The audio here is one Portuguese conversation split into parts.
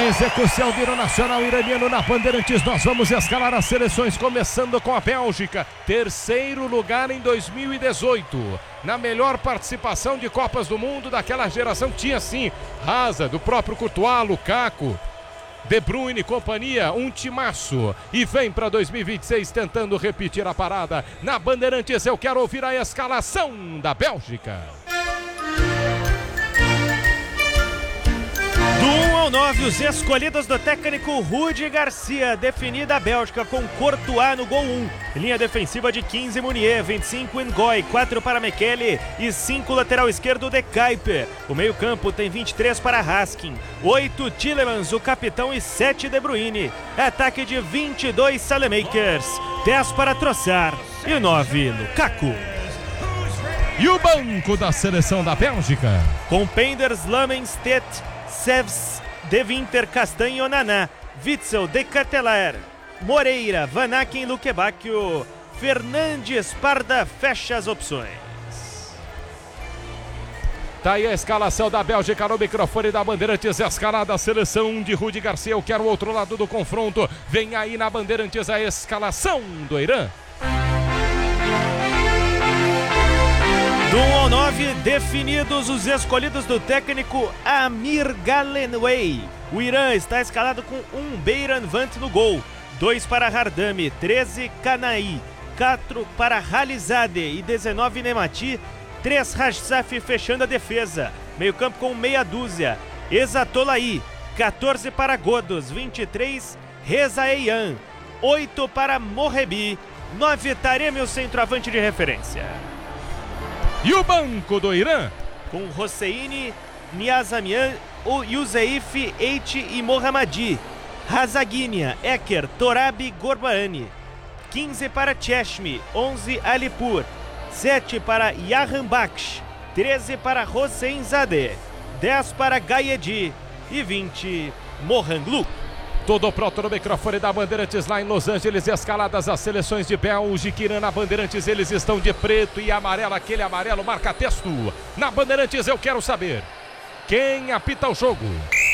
A execução do hino nacional iraniano na Bandeirantes. Nós vamos escalar as seleções, começando com a Bélgica. Terceiro lugar em 2018. Na melhor participação de Copas do Mundo daquela geração que tinha sim Hazard, do próprio Courtois, Lukaku, De Bruyne e companhia, um timaço. E vem para 2026 tentando repetir a parada. Na Bandeirantes eu quero ouvir a escalação da Bélgica. Do 1 ao 9, os escolhidos do técnico Rudi Garcia. Definida a Bélgica com Courtois no gol 1. Linha defensiva de 15, Meunier, 25, Ngoy, 4 para Mekele e 5 lateral esquerdo de Kuyper. O meio campo tem 23 para Haskins, 8 Tielemans, o capitão, e 7 De Bruyne. Ataque de 22 Saelemaekers, 10 para Trossard e 9 Lukaku. E o banco da seleção da Bélgica? Com Penders, Lamenstedt, Sevs, De Winter, Castanho, Naná, Witzel, De Ketelaere, Moreira, Van Aken, Lukebakio, Fernandes, Parda. Fecha as opções. Tá aí a escalação da Bélgica no microfone da Bandeirantes. Escalada a seleção de Rudi Garcia. Eu quero o outro lado do confronto. Vem aí na Bandeirantes a escalação do Irã. Do 1 ao 9, definidos os escolhidos do técnico Amir Galenway. O Irã está escalado com 1 Beiran Vant no gol, 2 para Hardami, 13 Kanai, 4 para Halizadeh e 19 Nemati, 3 Rajsaf fechando a defesa. Meio campo com meia dúzia, Ezatolahi, 14 para Godos, 23 Rezaeian, 8 para Morebi, 9 Taremi, o centroavante de referência. E o banco do Irã? Com Hosseini, Niazamian, Youseif, Eiti e Mohammadi. Razaguinia, Eker, Torabi, Gorbaani. 15 para Cheshmi, 11 Alipur, 7 para Yahanbaksh, 13 para Hosseinzadeh, 10 para Gaedi e 20 Mohanglu. Tudo pronto no microfone da Bandeirantes lá em Los Angeles. Escaladas as seleções de Bélgica e Irã na Bandeirantes. Eles estão de preto e amarelo. Aquele amarelo marca texto. Na Bandeirantes eu quero saber quem apita o jogo.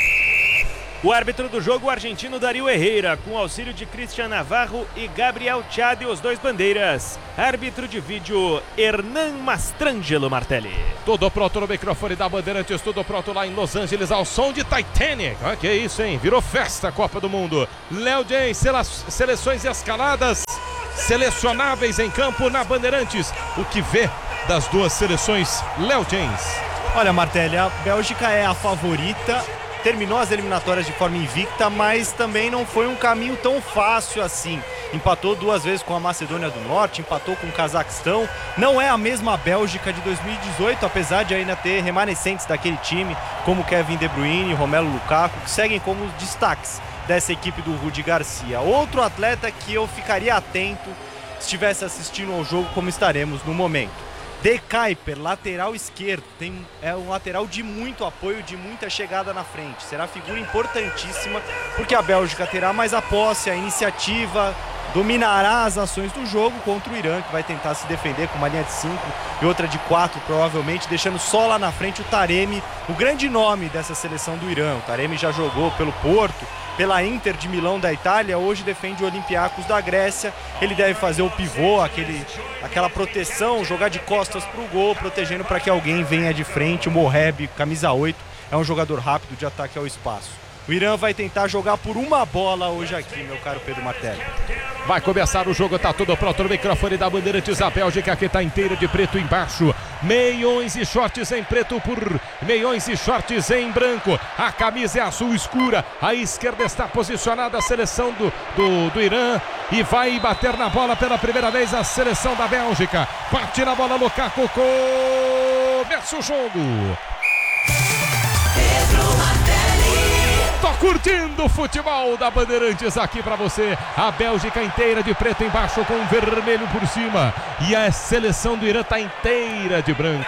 O árbitro do jogo, o argentino Darío Herrera, com auxílio de Cristian Navarro e Gabriel Chade, os dois bandeiras. Árbitro de vídeo, Hernan Mastrangelo Martelli. Tudo pronto no microfone da Bandeirantes, tudo pronto lá em Los Angeles, ao som de Titanic. Ah, que isso, hein? Virou festa a Copa do Mundo. Léo James, seleções escaladas, selecionáveis em campo na Bandeirantes. O que vê das duas seleções, Léo James? Olha, Martelli, a Bélgica é a favorita. Terminou as eliminatórias de forma invicta, mas também não foi um caminho tão fácil assim. Empatou 2 vezes com a Macedônia do Norte, empatou com o Cazaquistão. Não é a mesma Bélgica de 2018, apesar de ainda ter remanescentes daquele time, como Kevin De Bruyne e Romelu Lukaku, que seguem como os destaques dessa equipe do Rudi Garcia. Outro atleta que eu ficaria atento se estivesse assistindo ao jogo, como estaremos no momento. De Kuyper, lateral esquerdo, é um lateral de muito apoio, de muita chegada na frente. Será figura importantíssima, porque a Bélgica terá mais a posse, a iniciativa, dominará as ações do jogo contra o Irã, que vai tentar se defender com uma linha de 5 e outra de 4, provavelmente, deixando só lá na frente o Taremi, o grande nome dessa seleção do Irã. O Taremi já jogou pelo Porto, pela Inter de Milão da Itália, hoje defende o Olympiacos da Grécia. Ele deve fazer o pivô, aquela proteção, jogar de costas para o gol, protegendo para que alguém venha de frente. O Moheb, camisa 8, é um jogador rápido de ataque ao espaço. O Irã vai tentar jogar por uma bola hoje aqui, meu caro Pedro Martelli. Vai começar o jogo, tá tudo pronto no microfone da Bandeirantes. A Bélgica que tá inteira de preto embaixo. Meiões e shorts em preto por meiões e shorts em branco. A camisa é azul escura. À esquerda está posicionada a seleção do Irã. E vai bater na bola pela primeira vez a seleção da Bélgica. Bate na bola, Lukaku. Começa o jogo. Tô curtindo o futebol da Bandeirantes aqui pra você. A Bélgica inteira de preto embaixo com vermelho por cima. E a seleção do Irã tá inteira de branco.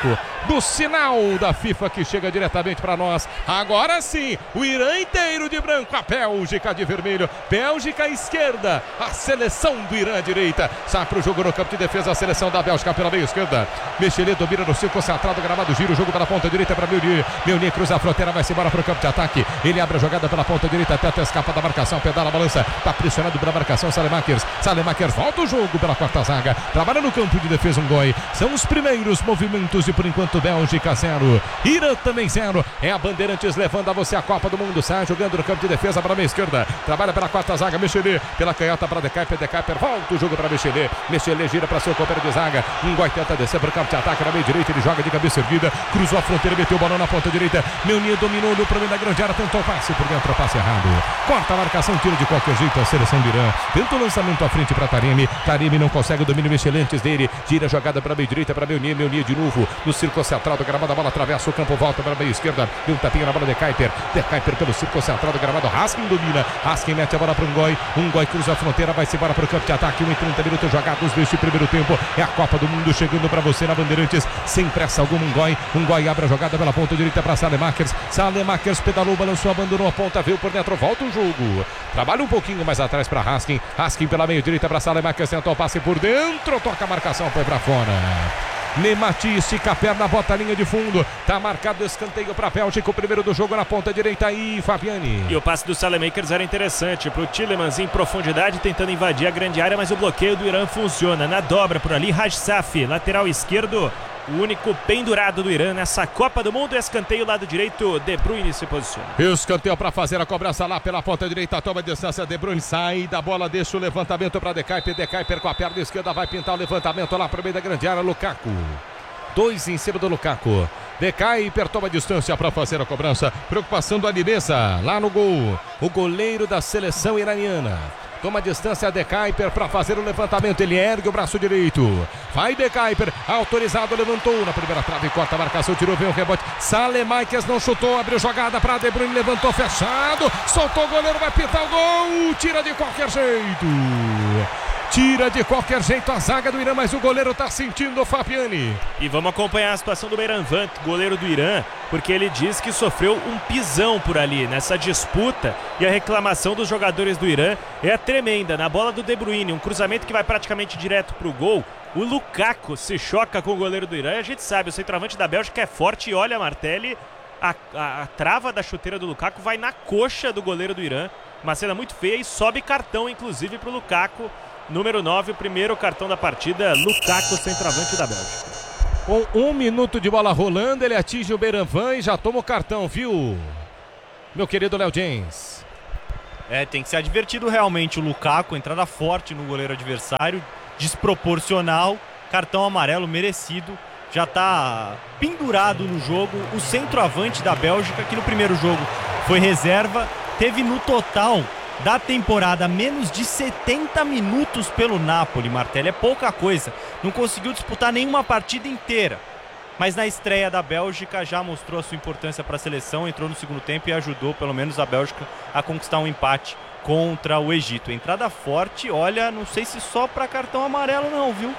do sinal da FIFA que chega diretamente para nós. Agora sim, o Irã inteiro de branco, a Bélgica de vermelho. Bélgica à esquerda, a seleção do Irã à direita. Sai para o jogo no campo de defesa, a seleção da Bélgica pela meia esquerda. Michelet domina no círculo central do gramado, gira o jogo pela ponta direita para Meunier. Meunier cruza a fronteira, vai-se embora para o campo de ataque. Ele abre a jogada pela ponta direita, até escapa da marcação, pedala a balança, está pressionado pela marcação. Salemakers volta o jogo pela quarta zaga, trabalha no campo de defesa um goi. São os primeiros movimentos e por enquanto Bélgica 0, Irã também 0. É a Bandeirantes levando a você a Copa do Mundo. Sai jogando no campo de defesa para a meia esquerda, trabalha pela quarta zaga, Michelet pela canhota para De Kuyper volta o jogo para Michelet gira para seu companheiro de zaga. Um goi tenta descer para o campo de ataque na meia direita, ele joga de cabeça erguida, cruzou a fronteira, meteu o balão na ponta direita. Meunier dominou no problema da grande área, tentou passe por dentro, passe errado, corta a marcação, tira de qualquer jeito a seleção do Irã. Tenta o lançamento à frente para Taremi não consegue o domínio, Michelet antes dele, gira a jogada para a meia direita para Meunier de novo no círculo central do gramado, a bola atravessa o campo, volta para a meia esquerda, deu um tapinha na bola de Kuyper pelo círculo central do gramado, Raskin domina, Raskin mete a bola para um goi cruza a fronteira, vai-se embora para o campo de ataque. 30 minutos jogados deste primeiro tempo. É a Copa do Mundo chegando para você na Bandeirantes, sem pressa alguma. Um goi abre a jogada pela ponta direita para Salemakers pedalou, balançou, abandonou a ponta, veio por dentro, volta o jogo, trabalha um pouquinho mais atrás para Raskin pela meia direita para Salemakers, tentou o passe por dentro, toca a marcação, foi para fora. Nemati estica a perna, bota a linha de fundo, tá marcado escanteio para a Bélgica, o primeiro do jogo na ponta direita aí, Fabiani. E o passe do Salemakers era interessante pro Tielemans em profundidade, tentando invadir a grande área, mas o bloqueio do Irã funciona. Na dobra por ali, Rajsaf, lateral esquerdo, o único pendurado do Irã nessa Copa do Mundo. Escanteio lado direito, De Bruyne se posiciona. Escanteio para fazer a cobrança lá pela ponta direita, toma a distância, De Bruyne sai da bola, deixa o levantamento para De Kuyper com a perna esquerda, vai pintar o levantamento lá para o meio da grande área, Lukaku. 2 em cima do Lukaku. De Kuyper toma a distância para fazer a cobrança. Preocupação do Alireza lá no gol. O goleiro da seleção iraniana. Toma a distância De Kuyper para fazer o levantamento. Ele ergue o braço direito. Vai De Kuyper, autorizado, levantou na primeira trave, corta a marcação, tirou, vem o rebote. Salemakers não chutou, abriu jogada para De Bruyne, levantou, fechado, soltou o goleiro, vai pintar o gol. Tira de qualquer jeito. Tira de qualquer jeito a zaga do Irã, mas o goleiro tá sentindo, Fabiani. E vamos acompanhar a situação do Beiranvand, goleiro do Irã, porque ele diz que sofreu um pisão por ali nessa disputa, e a reclamação dos jogadores do Irã é tremenda. Na bola do De Bruyne, um cruzamento que vai praticamente direto pro gol, o Lukaku se choca com o goleiro do Irã, e a gente sabe, o centroavante da Bélgica é forte, e olha, Martelli, a trava da chuteira do Lukaku vai na coxa do goleiro do Irã, uma cena muito feia, e sobe cartão inclusive pro Lukaku. Número 9, o primeiro cartão da partida, Lukaku, centroavante da Bélgica. Com 1 minuto de bola rolando, ele atinge o Beiranvand e já toma o cartão, viu, meu querido Léo James? Tem que ser advertido realmente o Lukaku, entrada forte no goleiro adversário, desproporcional, cartão amarelo merecido, já está pendurado no jogo. O centroavante da Bélgica, que no primeiro jogo foi reserva, teve no total da temporada menos de 70 minutos pelo Napoli, Martelli, é pouca coisa, não conseguiu disputar nenhuma partida inteira, mas na estreia da Bélgica já mostrou a sua importância para a seleção, entrou no segundo tempo e ajudou pelo menos a Bélgica a conquistar um empate contra o Egito. Entrada forte, olha, não sei se só para cartão amarelo não, viu?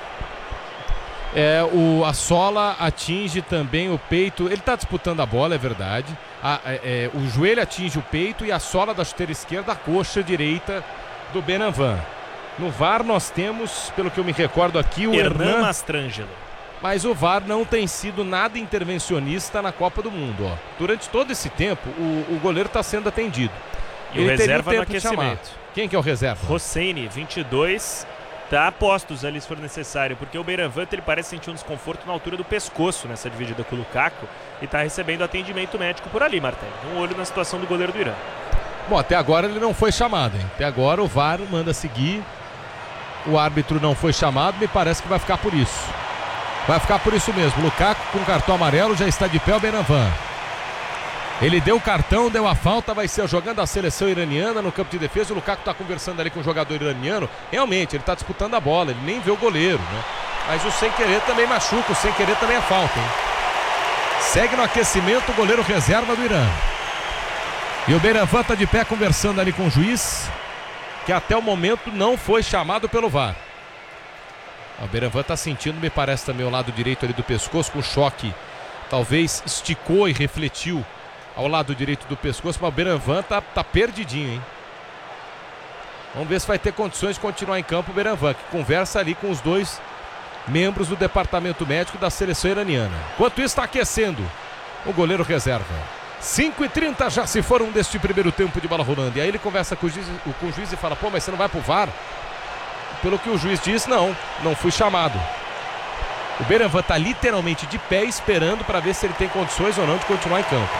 A sola atinge também o peito, ele está disputando a bola, é verdade. O joelho atinge o peito e a sola da chuteira esquerda, a coxa direita do Beiranvand. No VAR nós temos, pelo que eu me recordo aqui, o Hernan Mastrangelo. Mas o VAR não tem sido nada intervencionista na Copa do Mundo. Durante todo esse tempo, o goleiro está sendo atendido. E ele o reserva no aquecimento. Quem que é o reserva? Hosseini, 22. Tá a postos ali se for necessário, porque o Beiranvand ele parece sentir um desconforto na altura do pescoço nessa dividida com o Lukaku e tá recebendo atendimento médico por ali, Martelli. Um olho na situação do goleiro do Irã. Bom, até agora ele não foi chamado, hein? Até agora o VAR manda seguir. O árbitro não foi chamado, me parece que vai ficar por isso. Vai ficar por isso mesmo. Lukaku com cartão amarelo, já está de pé o Beiranvand. Ele deu o cartão, deu a falta, vai ser jogando a seleção iraniana no campo de defesa. O Lukaku está conversando ali com o jogador iraniano. Realmente, ele está disputando a bola, ele nem vê o goleiro, né? Mas o sem querer também machuca, o sem querer também é falta, hein? Segue no aquecimento o goleiro reserva do Irã. E o Beiranvand está de pé conversando ali com o juiz, que até o momento não foi chamado pelo VAR. O Beiranvand está sentindo, me parece, também o lado direito ali do pescoço, com choque talvez esticou e refletiu ao lado direito do pescoço, mas o Beranvan tá perdidinho, hein? Vamos ver se vai ter condições de continuar em campo o Beranvan, que conversa ali com os dois membros do departamento médico da seleção iraniana. Enquanto isso, está aquecendo o goleiro reserva. 5h30 já se foram deste primeiro tempo de bola rolando. E aí ele conversa com o juiz e fala: pô, mas você não vai pro VAR? Pelo que o juiz disse, não fui chamado. O Beranvan está literalmente de pé esperando para ver se ele tem condições ou não de continuar em campo.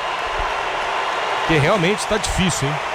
Porque realmente está difícil, hein?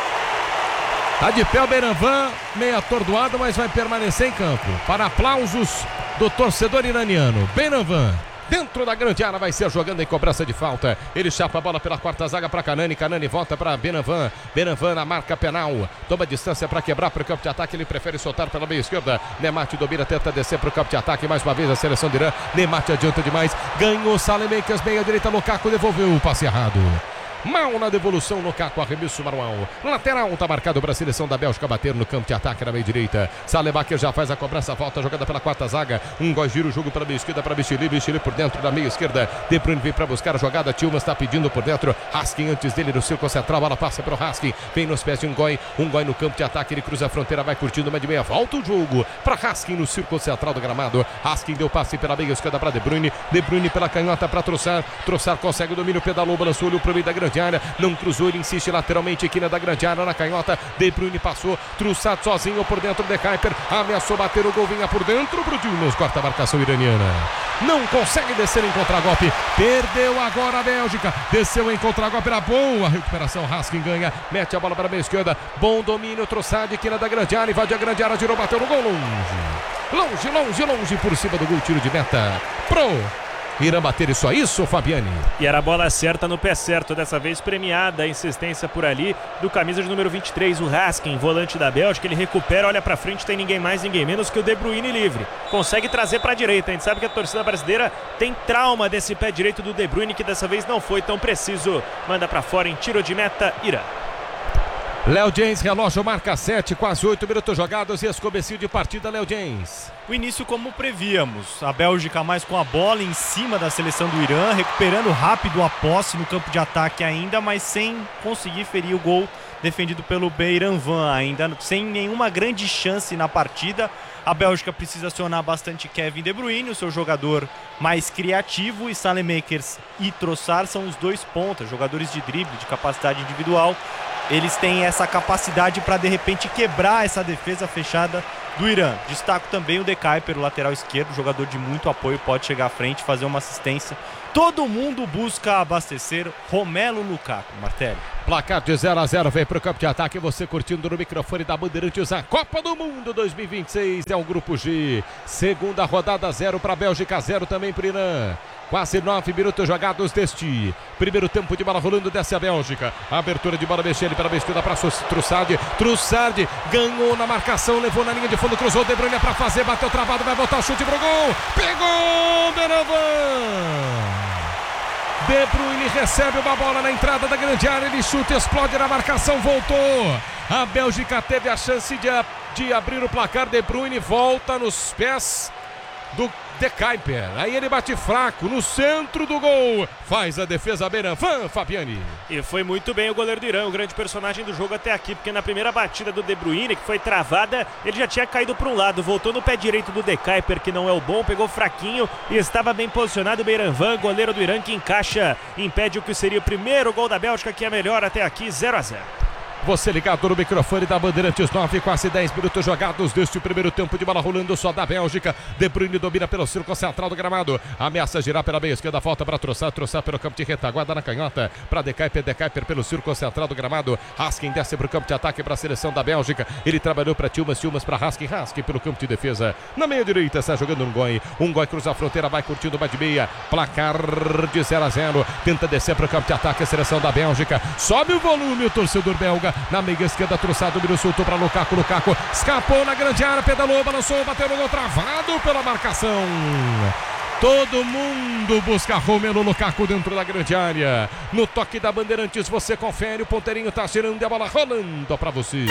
Tá de pé o Beranvan, meio atordoado, mas vai permanecer em campo. Para aplausos do torcedor iraniano. Beranvan, dentro da grande área, vai ser jogando em cobrança de falta. Ele chapa a bola pela quarta zaga para Kanani. Kanani volta para Beranvan. Beranvan na marca penal. Toma distância para quebrar para o campo de ataque. Ele prefere soltar pela meia esquerda. Nemati domina, tenta descer para o campo de ataque. Mais uma vez a seleção de Irã. Nemati adianta demais. Ganhou Saelemaekers, meia direita. Lukaku devolveu o passe errado. Mal na devolução, Lukaku, arremesso manual. Lateral, tá marcado para a seleção da Bélgica bater no campo de ataque na meia direita. Saelemaekers já faz a cobrança, volta, jogada pela quarta zaga. Gira o jogo para a meia esquerda, para Bichili por dentro da meia esquerda. De Bruyne vem para buscar a jogada, Tillmans está pedindo por dentro. Haskin antes dele no círculo central, bola passa para o Haskin. Vem nos pés de Ngoi no campo de ataque, ele cruza a fronteira, vai curtindo uma de meia. Volta o jogo para Haskin no círculo central do gramado. Haskin deu passe pela meia esquerda para De Bruyne. De Bruyne pela canhota para Trossard. Trossard consegue o domínio, pedalou, balançou, olhou para o meio da grande área. Não cruzou, ele insiste lateralmente aqui na da grande área, na canhota. De Bruyne passou, Trossard sozinho por dentro, De Kuyper ameaçou bater o gol, vinha por dentro pro Tillmans, corta a marcação iraniana. Não consegue descer em contragolpe, perdeu agora a Bélgica, desceu em contragolpe, era boa recuperação, Haskin ganha, mete a bola para a meia esquerda, bom domínio, Trossard aqui na da grande área, invade a grande área, girou, bateu no gol, longe por cima do gol, tiro de meta Irã bater, só isso, Fabiani. E era a bola certa no pé certo, dessa vez premiada a insistência por ali do camisa de número 23, o Haskin, volante da Bélgica. Ele recupera, olha pra frente, tem ninguém mais, ninguém menos que o De Bruyne livre. Consegue trazer pra direita, a gente sabe que a torcida brasileira tem trauma desse pé direito do De Bruyne, que dessa vez não foi tão preciso. Manda pra fora em tiro de meta, Irã. Léo James, relógio marca 7, quase 8 minutos jogados e esse comecinho de partida, Léo James. O início como prevíamos, a Bélgica mais com a bola em cima da seleção do Irã, recuperando rápido a posse no campo de ataque ainda, mas sem conseguir ferir o gol defendido pelo Beranvan, ainda sem nenhuma grande chance na partida. A Bélgica precisa acionar bastante Kevin De Bruyne, o seu jogador mais criativo, e Saelemaekers e Trossard são os dois pontas, jogadores de drible, de capacidade individual. Eles têm essa capacidade para de repente quebrar essa defesa fechada do Irã. Destaco também o De Kuyper, o lateral esquerdo, jogador de muito apoio, pode chegar à frente, fazer uma assistência. Todo mundo busca abastecer Romelu Lukaku, Martelli. Placar de 0-0, vem para o campo de ataque, você curtindo no microfone da Bandeirantes, a Copa do Mundo 2026, é o Grupo G. Segunda rodada, 0 para a Bélgica, 0 também para o Irã. Quase 9 minutos jogados deste primeiro tempo de bola rolando, desce a Bélgica. Abertura de bola, mexendo para a esquerda para Trossard. Trossard ganhou na marcação, levou na linha de fundo, cruzou, De Bruyne para fazer, bateu travado, vai botar o chute pro gol. Pegou Beranvan. De Bruyne recebe uma bola na entrada da grande área, ele chuta, explode na marcação, voltou. A Bélgica teve a chance de abrir o placar. De Bruyne volta nos pés do De Kuyper, aí ele bate fraco no centro do gol, faz a defesa Beranvan, Fabiani. E foi muito bem o goleiro do Irã, o grande personagem do jogo até aqui, porque na primeira batida do De Bruyne, que foi travada, ele já tinha caído para um lado, voltou no pé direito do De Kuyper, que não é o bom, pegou fraquinho e estava bem posicionado. Beranvan, goleiro do Irã, que encaixa, impede o que seria o primeiro gol da Bélgica, que é melhor até aqui, 0-0. Você ligado no microfone da Bandeirantes, 9, quase 10 minutos jogados deste primeiro tempo de bola rolando só da Bélgica. De Bruyne domina pelo círculo central do gramado, ameaça girar pela meia esquerda, volta para Trossard pelo campo de retaguarda na canhota, para De Kuyper pelo círculo central do gramado. Haskin desce para o campo de ataque para a seleção da Bélgica, ele trabalhou para Tillmans para Haskin pelo campo de defesa, na meia direita está jogando Ngoi cruza a fronteira, vai curtindo uma de meia, placar de 0-0, tenta descer para o campo de ataque a seleção da Bélgica, sobe o volume o torcedor belga. Na meia esquerda, Trossard, o soltou para Lukaku, escapou na grande área, pedalou, balançou, bateu no gol, travado pela marcação. Todo mundo busca Romelu Lukaku dentro da grande área. No toque da Bandeirantes, você confere, o ponteirinho tá girando e a bola rolando para você.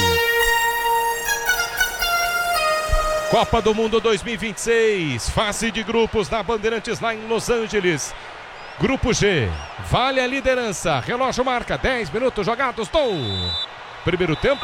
Copa do Mundo 2026, fase de grupos da Bandeirantes lá em Los Angeles. Grupo G, vale a liderança. Relógio marca 10 minutos jogados do primeiro tempo.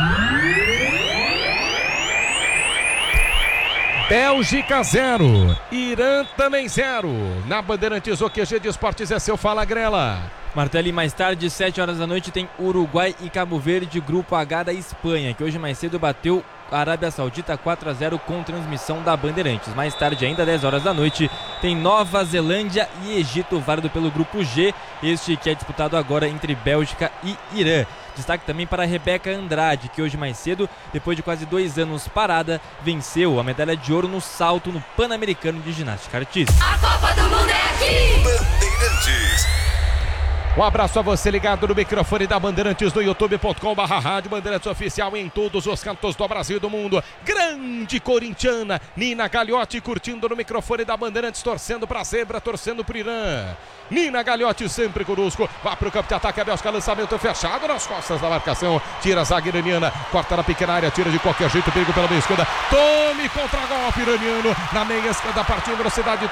Bélgica 0, Irã também 0. Na Bandeirantes, o QG de Esportes é seu. Fala, Grela. Martelli, mais tarde, 7 horas da noite, tem Uruguai e Cabo Verde, Grupo H da Espanha, que hoje mais cedo bateu a Arábia Saudita 4-0 com transmissão da Bandeirantes. Mais tarde ainda, 10 horas da noite, tem Nova Zelândia e Egito, válido pelo Grupo G, este que é disputado agora entre Bélgica e Irã. Destaque também para a Rebeca Andrade, que hoje mais cedo, depois de quase 2 anos parada, venceu a medalha de ouro no salto no Pan-Americano de Ginástica Artística. A Copa do Mundo é aqui! Bandeirantes. Um abraço a você ligado no microfone da Bandeirantes no youtube.com/rádio Bandeirantes Oficial em todos os cantos do Brasil e do mundo. Grande corintiana, Nina Gagliotti curtindo no microfone da Bandeirantes, torcendo pra zebra, torcendo pro Irã. Nina Gagliotti sempre conosco, vai pro campo de ataque, a Bélgica, lançamento fechado nas costas da marcação, tira a zaga iraniana, corta na pequena área, tira de qualquer jeito, perigo pela meia esquerda, tome contra-golpe iraniano, na meia esquerda, partindo em velocidade,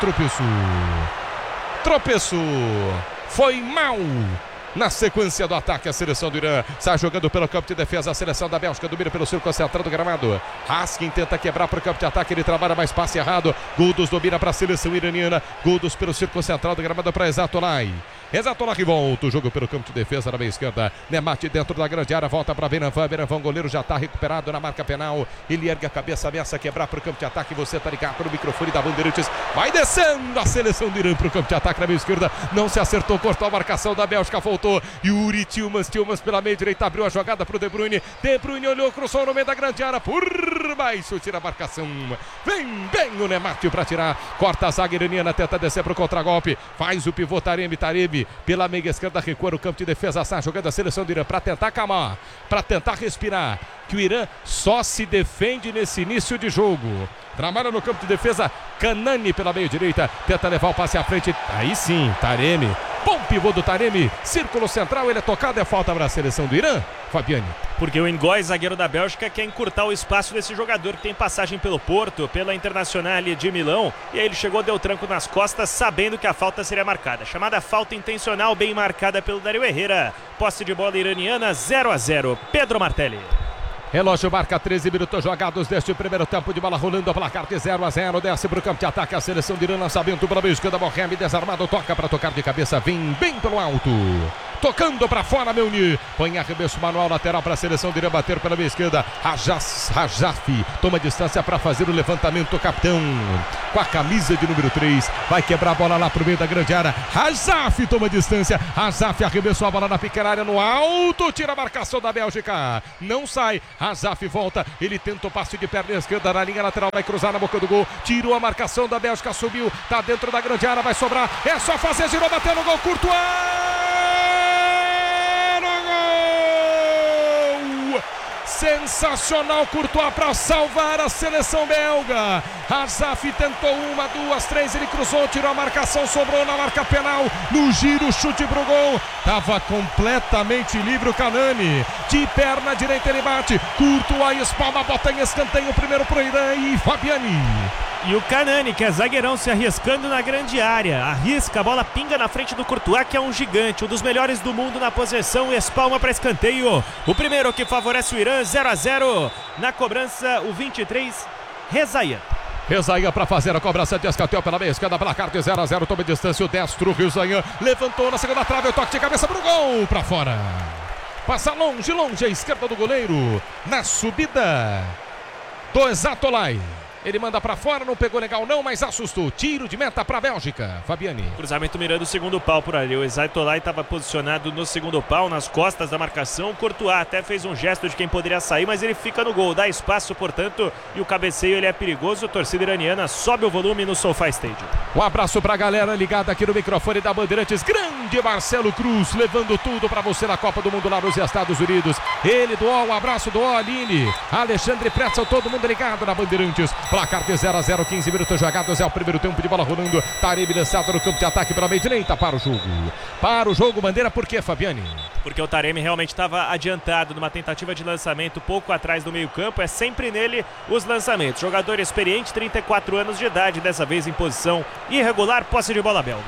tropeçou. Foi mal na sequência do ataque a seleção do Irã. Sai jogando pelo campo de defesa a seleção da Bélgica, domina pelo círculo central do gramado. Haskin tenta quebrar para o campo de ataque, ele trabalha mais passe errado. Guldos domina para a seleção iraniana. Guldos pelo círculo central do gramado para Exatolai. Exatolai que volta o jogo pelo campo de defesa na meia esquerda. Nemati dentro da grande área, volta para Beranvan. Beranvan, goleiro, já está recuperado na marca penal. Ele ergue a cabeça, ameaça quebrar para o campo de ataque. Você está ligado no microfone da Bandeirantes. Vai descendo a seleção do Irã para o campo de ataque na meia esquerda. Não se acertou, cortou a marcação da Bélgica, voltou. Yuri Tillmans pela meia direita, abriu a jogada para o De Bruyne. De Bruyne olhou, cruzou no meio da grande área. Por baixo, tira a marcação. Vem bem o Nemati para tirar. Corta a zaga iraniana, tenta descer para o contragolpe. Faz o pivô Taremi pela meia esquerda, recua no campo de defesa, sai jogando a seleção do Irã para tentar acalmar, para tentar respirar, que o Irã só se defende nesse início de jogo. Trabalha no campo de defesa, Kanani pela meia direita, tenta levar o passe à frente, aí sim, Taremi, bom pivô do Taremi, círculo central, ele é tocado, é falta para a seleção do Irã, Fabiane. Porque o Ngoy, zagueiro da Bélgica, quer encurtar o espaço desse jogador que tem passagem pelo Porto, pela Internazionale de Milão, e aí ele chegou, deu tranco nas costas, sabendo que a falta seria marcada. Chamada falta intencional, bem marcada pelo Dario Herrera. Posse de bola iraniana, 0-0. Pedro Martelli. Relógio marca 13 minutos jogados deste primeiro tempo, de bola rolando, a placar de 0-0, desce para o campo de ataque a seleção de Irã, lançamento pela meia esquerda, Mohamed desarmado, toca para tocar de cabeça, vem bem pelo alto, tocando para fora, Meuni, põe arremesso manual lateral para a seleção de Irã, bater pela meia esquerda, Rajafi, toma distância para fazer o levantamento, o capitão, com a camisa de número 3, vai quebrar a bola lá para o meio da grande área, Rajafi toma distância, Rajafi arremessou a bola na pequena área, no alto, tira a marcação da Bélgica, não sai, Rajafi volta, ele tenta o passe de perna esquerda na linha lateral, vai cruzar na boca do gol, tirou a marcação da Bélgica, subiu, tá dentro da grande área, vai sobrar, é só fazer, girou, bateu no gol, Courtois! Sensacional Courtois para salvar a seleção belga. Rajafi tentou 1, 2, 3, ele cruzou, tirou a marcação, sobrou na marca penal, no giro, chute pro gol, estava completamente livre o Kanani, de perna direita ele bate, Courtois espalma, bota em escanteio, primeiro pro Irã e Fabiani. E o Kanani, que é zagueirão, se arriscando na grande área, arrisca, a bola pinga na frente do Courtois, que é um gigante, um dos melhores do mundo na posição, e espalma para escanteio, o primeiro que favorece o Irã, 0-0, na cobrança o 23, Rezaia para fazer a cobrança de escanteio pela meia esquerda, placar de 0-0, toma distância o destro, Rezaia levantou na segunda trave, o toque de cabeça pro gol, para fora, passa longe à esquerda do goleiro, na subida do Exatolai. Ele manda pra fora, não pegou legal não, mas assustou. Tiro de meta pra Bélgica, Fabiani. Cruzamento mirando o segundo pau por ali. O Exatolai estava posicionado no segundo pau, nas costas da marcação. O Courtois até fez um gesto de quem poderia sair, mas ele fica no gol. Dá espaço, portanto, e o cabeceio ele é perigoso. A torcida iraniana sobe o volume no SoFi Stadium. Um abraço pra galera ligada aqui no microfone da Bandeirantes. Grande Marcelo Cruz, levando tudo pra você na Copa do Mundo lá nos Estados Unidos. Ele do O, um abraço do O, Aline, Alexandre Pretzel, todo mundo ligado na Bandeirantes. Placar de 0-0, 15 minutos jogados, é o primeiro tempo de bola rolando. Taremi lançado no campo de ataque pela meia direita para o jogo. Para o jogo, bandeira, por quê, Fabiani? Porque o Taremi realmente estava adiantado numa tentativa de lançamento pouco atrás do meio campo. É sempre nele os lançamentos. Jogador experiente, 34 anos de idade, dessa vez em posição irregular, posse de bola belga.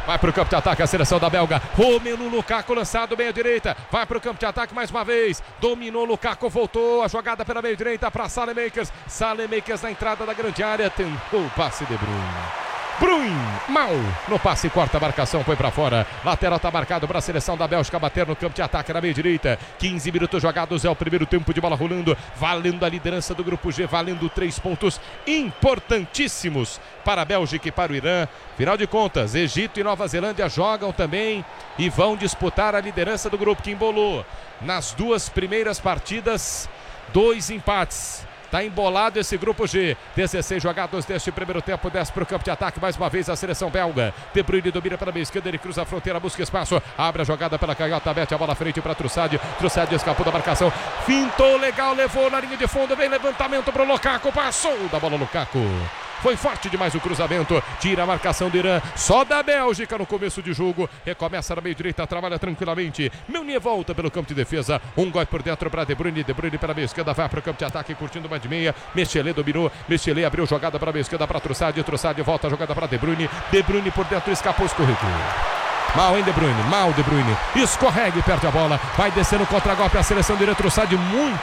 Vai pro campo de ataque a seleção da belga. Romelu Lukaku lançado meia direita. Vai pro campo de ataque mais uma vez. Dominou Lukaku, voltou a jogada pela meia direita para Saelemaekers. Saelemaekers na entrada da grande área. Tentou o passe de Bruyne, mal no passe, corta a marcação, foi pra fora. Lateral tá marcado para a seleção da Bélgica bater no campo de ataque na meia direita. 15 minutos jogados, é o primeiro tempo de bola rolando, valendo a liderança do grupo G, valendo 3 pontos importantíssimos para a Bélgica e para o Irã. Final de contas, Egito e Nova Zelândia jogam também e vão disputar a liderança do grupo, que embolou nas 2 primeiras partidas 2 empates. Tá embolado esse grupo G. 16 jogados deste primeiro tempo. 10 para o campo de ataque. Mais uma vez a seleção belga. De Bruyne domina pela meia esquerda. Ele cruza a fronteira, busca espaço. Abre a jogada pela canhota. Mete a bola à frente para Trossard. Trossard escapou da marcação. Fintou legal. Levou na linha de fundo. Vem levantamento para o Lukaku. Passou da bola Lukaku. Foi forte demais o cruzamento. Tira a marcação do Irã. Só da Bélgica no começo de jogo. Recomeça na meia direita. Trabalha tranquilamente. Meunier volta pelo campo de defesa. Um gol por dentro para De Bruyne. De Bruyne pela meia esquerda. Vai para o campo de ataque. Curtindo uma de meia. Mechelet dominou. Mechelet abriu jogada para a meia esquerda para Trossard. Trossard volta a jogada para De Bruyne. De Bruyne por dentro. Escapou, escorregou. Mal, hein, De Bruyne? Mal, De Bruyne. Escorrega e perde a bola. Vai descendo contra-golpe a seleção do Irã. Trossard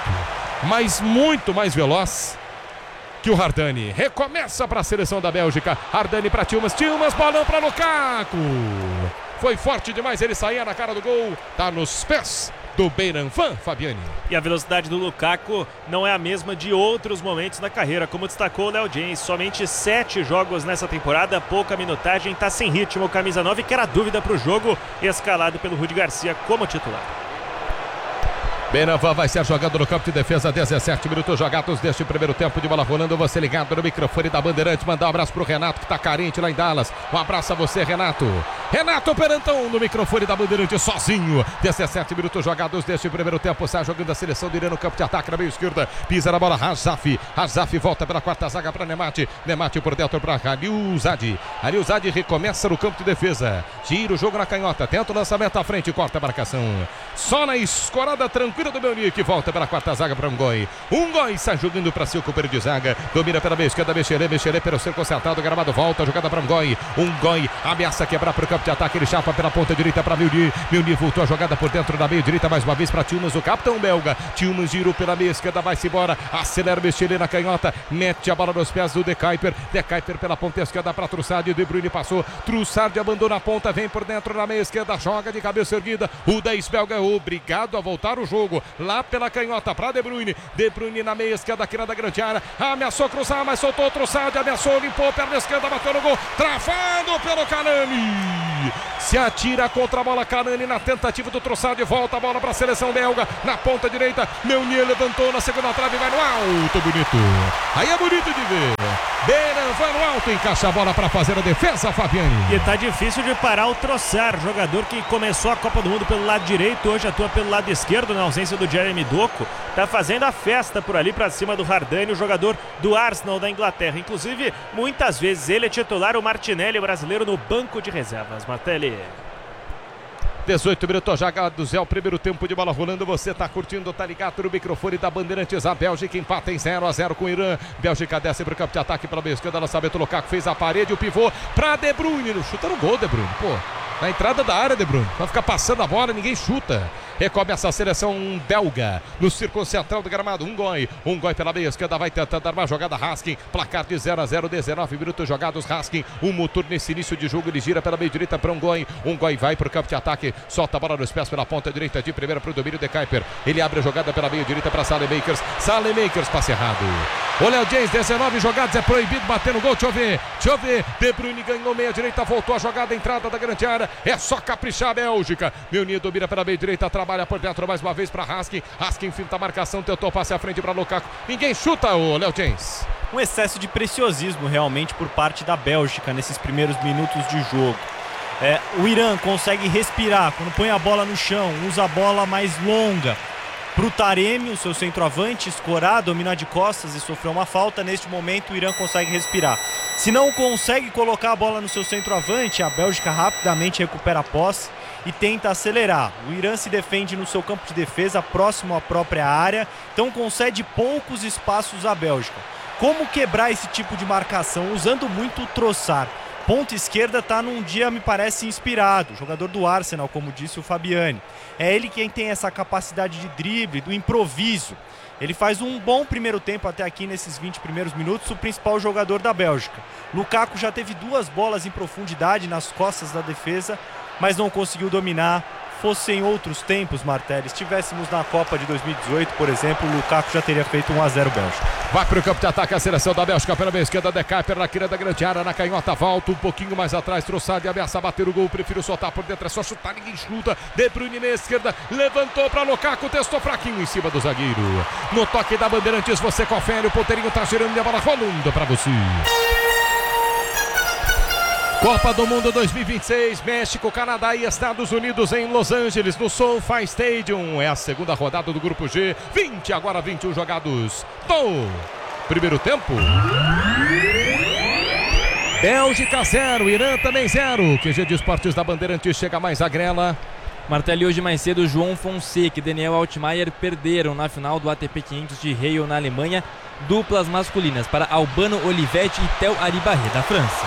muito mais veloz que o Hardani. Recomeça para a seleção da Bélgica. Hardani para Tillmans, bolão para Lukaku. Foi forte demais, ele saía na cara do gol. Tá nos pés do Beiran Van, Fabiani. E a velocidade do Lukaku não é a mesma de outros momentos na carreira, como destacou o Léo James. Somente 7 jogos nessa temporada, pouca minutagem, tá sem ritmo. Camisa 9, que era dúvida para o jogo, escalado pelo Rudi Garcia como titular. Beiran Van vai ser jogando no campo de defesa. 17 minutos jogados deste primeiro tempo de bola rolando. Você ligado no microfone da Bandeirantes. Mandar um abraço pro Renato, que tá carente lá em Dallas. Um abraço a você, Renato. Renato Perantão no microfone da Bandeirantes sozinho. 17 minutos jogados deste primeiro tempo. Sai jogando a seleção do Irã no campo de ataque na meia esquerda. Pisa na bola Hazaf. Hazaf volta pela quarta zaga para Nemati. Nemati por dentro para Aliuzadi. Aliuzadi recomeça no campo de defesa. Tira o jogo na canhota. Tenta o lançamento à frente. Corta a marcação. Só na escorada tranquila do Meunier, que volta pela quarta zaga para Ngoi. Ngoi sai jogando para seu companheiro de zaga. Domina pela meia esquerda. Mechelet pelo seu consertado. Gramado volta. Jogada para Ngoi. Ngoi ameaça quebrar para o campo de ataque. Ele chapa pela ponta direita para Meunier. Meunier voltou a jogada por dentro da meia direita. Mais uma vez para Tillmans, o capitão belga. Tillmans girou pela meia esquerda. Vai-se embora. Acelera Mechelet na canhota. Mete a bola nos pés do De Kuyper. De Kuyper pela ponta esquerda para Trossard. De Bruyne passou. Trossard abandona a ponta. Vem por dentro na meia esquerda. Joga de cabeça erguida. O 10 belga é obrigado a voltar o jogo. Lá pela canhota para De Bruyne. De Bruyne na meia esquerda aqui na da grande área. Ameaçou cruzar, mas soltou o Trossard. Ameaçou, limpou, perna esquerda, bateu no gol. Travado pelo Kanani. Se atira contra a bola Kanani na tentativa do Trossard. Volta a bola para a seleção belga. Na ponta direita. Meunier levantou na segunda trave. Vai no alto, bonito. Aí é bonito de ver. Beiran vai no alto. Encaixa a bola para fazer a defesa, Fabiani. E tá difícil de parar o Trossard, jogador que começou a Copa do Mundo pelo lado direito, hoje atua pelo lado esquerdo na ausência do Jeremy Doku. Tá fazendo a festa por ali para cima do Hardani, o jogador do Arsenal da Inglaterra. Inclusive, muitas vezes ele é titular, o Martinelli, brasileiro, no banco de reservas. Martelli. 18 minutos jogados, é o primeiro tempo de bola rolando. Você tá curtindo, tá ligado no microfone da Bandeirantes. A Bélgica empata em 0-0 com o Irã. Bélgica desce pro campo de ataque pela meia esquerda. Lançamento, Lukaku fez a parede, o pivô pra De Bruyne. Chuta no gol, De Bruyne, pô. Na entrada da área, De Bruyne. Vai ficar passando a bola, ninguém chuta. Recomeça a seleção belga no círculo central do gramado. Ngoi pela meia esquerda, vai tentando armar a jogada. Haskin, placar de 0-0, 19 minutos jogados. Haskin, um motor nesse início de jogo. Ele gira pela meia direita para Ngoi. Ngoi vai para o campo de ataque, solta a bola nos pés pela ponta direita de primeira para o domínio de Kuyper. Ele abre a jogada pela meia direita para Saelemaekers. Saelemaekers, passe errado. O Léo James, 19 jogados, é proibido bater no gol. Deixa eu ver. De Bruyne ganhou meia direita, voltou a jogada, entrada da grande área. É só caprichar a Bélgica. Meunier domina pela meia direita, trabalha por dentro mais uma vez para Haskin. Haskin finta a marcação, tentou passe à frente para Lukaku. Ninguém chuta, o Léo James. Um excesso de preciosismo realmente por parte da Bélgica nesses primeiros minutos de jogo. O Irã consegue respirar quando põe a bola no chão, usa a bola mais longa para o Taremi, o seu centroavante, escorar, dominar de costas e sofrer uma falta. Neste momento o Irã consegue respirar. Se não consegue colocar a bola no seu centroavante, a Bélgica rapidamente recupera a posse e tenta acelerar. O Irã se defende no seu campo de defesa, próximo à própria área, então concede poucos espaços à Bélgica. Como quebrar esse tipo de marcação? Usando muito o Trossard. ponta esquerda está num dia, me parece, inspirado. Jogador do Arsenal, como disse o Fabiani. É ele quem tem essa capacidade de drible, do improviso. Ele faz um bom primeiro tempo até aqui nesses 20 primeiros minutos, o principal jogador da Bélgica. Lukaku já teve 2 bolas em profundidade nas costas da defesa, mas não conseguiu dominar. Fossem outros tempos, Martelli, estivéssemos na Copa de 2018, por exemplo, o Lukaku já teria feito 1-0 Bélgica. Vai para o campo de ataque a seleção da Bélgica pela meia esquerda, De Kuyper na quina da grande área, na canhota, volta um pouquinho mais atrás, Trossard ameaça bater o gol, prefiro soltar por dentro, é só chutar, ninguém chuta. De Bruyne na esquerda, levantou para Lukaku, testou fraquinho em cima do zagueiro. No toque da Bandeirantes, você confere, o ponteirinho tá girando e a bola rolando para você. Copa do Mundo 2026, México, Canadá e Estados Unidos em Los Angeles, no SoFi Stadium. É a segunda rodada do Grupo G, 20, agora 21 jogados do primeiro tempo. Bélgica 0, Irã também 0. QG de Esportes da Bandeirantes chega mais agrela. Martelli, hoje mais cedo, João Fonseca e Daniel Altmaier perderam na final do ATP 500 de Rio, na Alemanha, duplas masculinas para Albano Olivetti e Theo Aribarré, da França.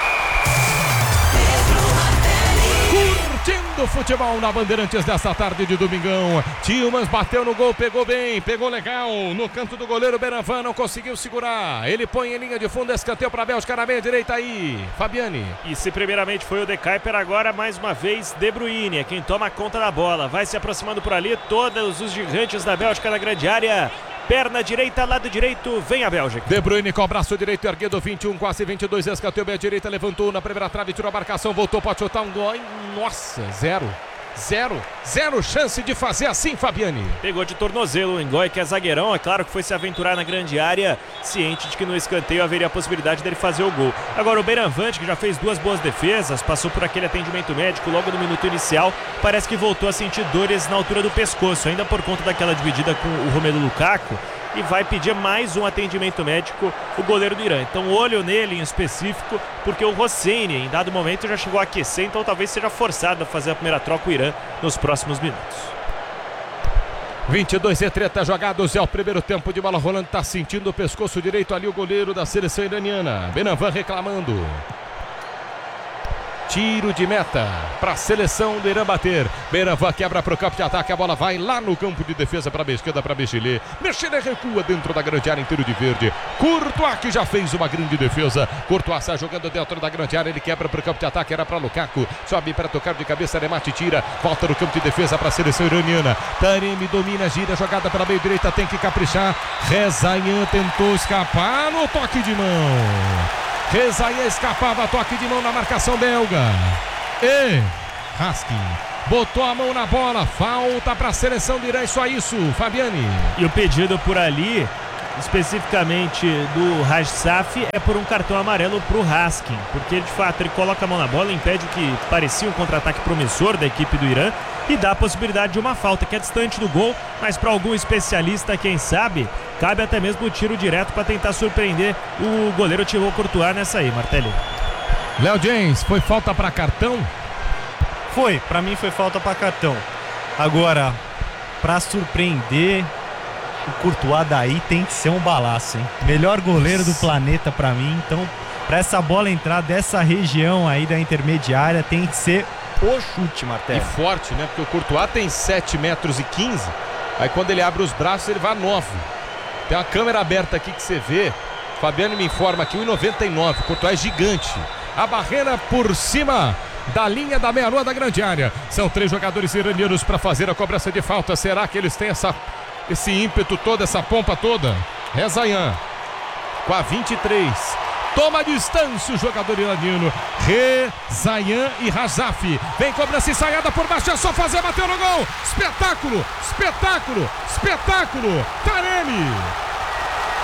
Curtindo futebol na Bandeirantes desta tarde de domingão. Tillmans bateu no gol, pegou bem, pegou legal. No canto do goleiro, Beranvan não conseguiu segurar. Ele põe em linha de fundo, escanteio para a Bélgica na meia direita aí. Fabiani. E se primeiramente foi o De Kuyper, agora mais uma vez De Bruyne é quem toma conta da bola. Vai se aproximando por ali, todos os gigantes da Bélgica na grande área. Perna direita, lado direito, vem a Bélgica. De Bruyne com o braço direito erguido, 21, quase 22, escanteio bem à direita, levantou na primeira trave, tirou a marcação, voltou, pode chutar um gol. Nossa, zero chance de fazer assim, Fabiani. Pegou de tornozelo o Ngoy, que é zagueirão, é claro que foi se aventurar na grande área, ciente de que no escanteio haveria a possibilidade dele fazer o gol. Agora o Beranvan, que já fez 2 boas defesas, passou por aquele atendimento médico logo no minuto inicial, parece que voltou a sentir dores na altura do pescoço, ainda por conta daquela dividida com o Romelu Lukaku, e vai pedir mais um atendimento médico o goleiro do Irã. Então olho nele em específico, porque o Hosseini em dado momento já chegou a aquecer, então talvez seja forçado a fazer a primeira troca o Irã nos próximos minutos. 22:30 jogados, é o primeiro tempo de bola rolando, tá sentindo o pescoço direito ali o goleiro da seleção iraniana. Beranvan reclamando. Tiro de meta para a seleção do Irã bater. Beranvan quebra para o campo de ataque. A bola vai lá no campo de defesa para a esquerda, para Mechilé. Mechilé recua dentro da grande área, inteiro de verde. Courtois, que já fez uma grande defesa. Courtois está jogando dentro da grande área. Ele quebra para o campo de ataque. Era para Lukaku. Sobe para tocar de cabeça. Remate, tira. Volta no campo de defesa para a seleção iraniana. Taremi domina, gira. Jogada para a meio direita. Tem que caprichar. Rezaian tentou escapar no toque de mão. Rezaian escapava, toque de mão na marcação belga. E Raskin botou a mão na bola, falta para a seleção do Irã, só isso, Fabiani. E o pedido por ali, especificamente do Raj Saf, é por um cartão amarelo para o Raskin, porque de fato ele coloca a mão na bola, impede o que parecia um contra-ataque promissor da equipe do Irã e dá a possibilidade de uma falta que é distante do gol, mas para algum especialista, quem sabe, cabe até mesmo o tiro direto para tentar surpreender o goleiro Thibaut Courtois nessa aí, Martelli. Léo James, foi falta para cartão? Foi, para mim foi falta para cartão. Agora, para surpreender, o Courtois daí tem que ser um balaço, hein? Melhor goleiro do planeta para mim, então para essa bola entrar dessa região aí da intermediária tem que ser o chute, Martelli. E forte, né? Porque o Courtois tem 7,15 metros, aí quando ele abre os braços ele vai a 9. Tem uma câmera aberta aqui que você vê, Fabiano me informa aqui, 1,99, Courtois é gigante. A barreira por cima da linha da meia-lua da grande área. São 3 jogadores iranianos para fazer a cobrança de falta. Será que eles têm esse ímpeto todo, essa pompa toda? Rezaian com a 23. Toma a distância o jogador iraniano. Rezaian e Razaf. Vem cobrança ensaiada por baixo. É só fazer, bateu no gol. Espetáculo, espetáculo, espetáculo. Taremi.